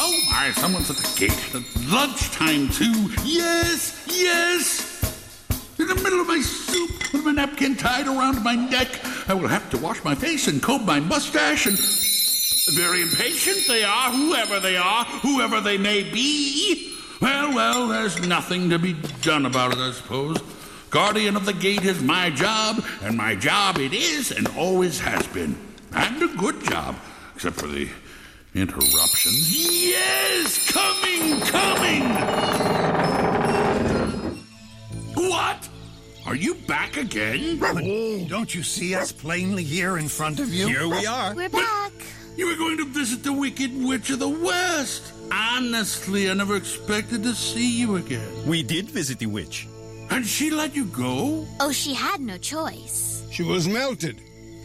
Oh, my, someone's at the gate. At lunchtime, too. Yes, yes. In the middle of my soup, with my napkin tied around my neck, I will have to wash my face and comb my mustache and... Very impatient they are, whoever they may be. Well, there's nothing to be done about it, I suppose. Guardian of the gate is my job, and my job it is and always has been. And a good job, except for the interruptions. Yes, coming! What? Are you back again? Oh, don't you see us plainly here in front of you? Here we are. We're back. You were going to visit the Wicked Witch of the West. Honestly, I never expected to see you again. We did visit the witch. And she let you go? Oh, she had no choice. She was melted.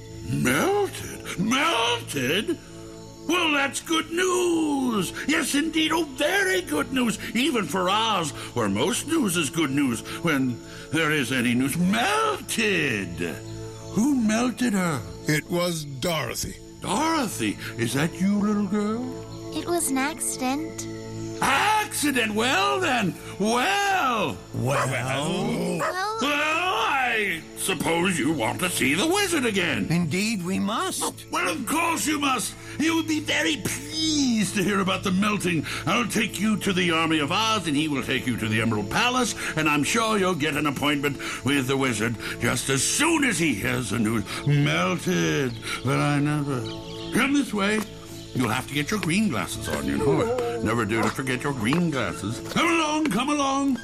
Melted? Well, that's good news. Yes, indeed. Oh, very good news. Even for Oz, where most news is good news when there is any news. Melted. Who melted her? It was Dorothy. Dorothy. Is that you, little girl? It was an accident. Accident? Well, then. Well, I suppose you want to see the wizard again. Indeed, we must. Well, of course you must. He would be very pleased to hear about the melting. I'll take you to the Army of Oz, and he will take you to the Emerald Palace, and I'm sure you'll get an appointment with the wizard just as soon as he hears the news. Melted, but I never. Come this way. You'll have to get your green glasses on, you know. Never do to forget your green glasses. Come along.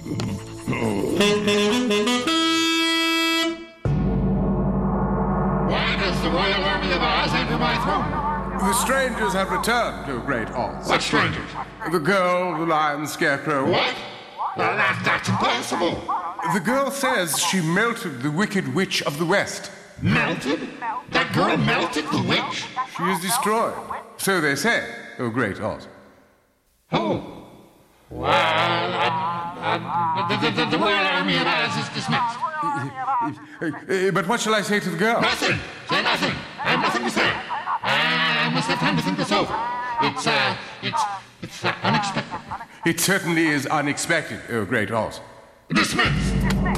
Why does the Royal Army of Oz enter my throne? The strangers have returned to Great Oz. What strangers? The girl, the lion, scarecrow. What? That's impossible. The girl says she melted the Wicked Witch of the West. Melted? That girl melted the witch? She is destroyed. So they say, O Great Oz. Oh. Well, the Royal Army of Oz is dismissed. But what shall I say to the girl? Nothing. Say nothing. I have nothing to say. I must have time to think this over. It's unexpected. It certainly is unexpected, O Great Oz. Dismissed.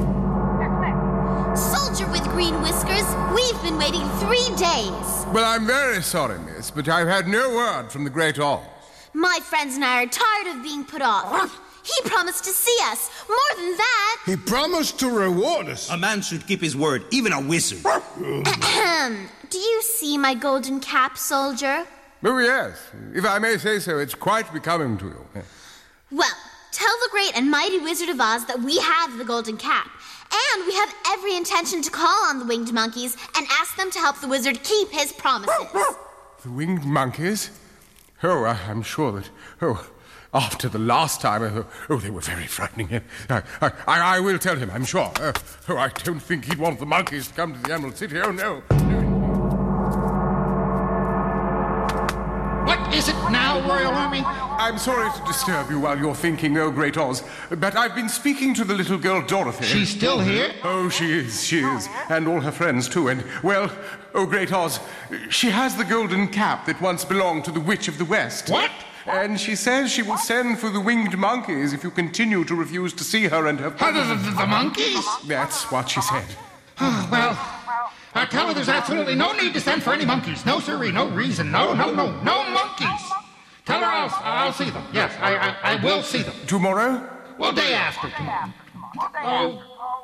Soldier with green whiskers, we've been waiting 3 days. Well, I'm very sorry, miss, but I've had no word from the Great Oz. My friends and I are tired of being put off. He promised to see us. More than that. He promised to reward us. A man should keep his word, even a wizard. Do you see my golden cap, soldier? Oh, yes. If I may say so, it's quite becoming to you. Well, tell the great and mighty Wizard of Oz that we have the golden cap. And we have every intention to call on the winged monkeys and ask them to help the wizard keep his promises. The winged monkeys? Oh, I'm sure that... after the last time... they were very frightening. I will tell him, I'm sure. I don't think he'd want the monkeys to come to the Emerald City. Oh, no. What is it now, Royal Army? I'm sorry to disturb you while you're thinking, oh, Great Oz, but I've been speaking to the little girl Dorothy. She's still here? Oh, she is, and all her friends, too, and, well, oh, Great Oz, she has the golden cap that once belonged to the Witch of the West. What? And she says she will send for the winged monkeys if you continue to refuse to see her and her... The monkeys? That's what she said. Well... I tell her there's absolutely no need to send for any monkeys. No, sirree, no reason. No monkeys. Tell her I'll see them. Yes, I will see them. Tomorrow? Well, day after tomorrow. Oh,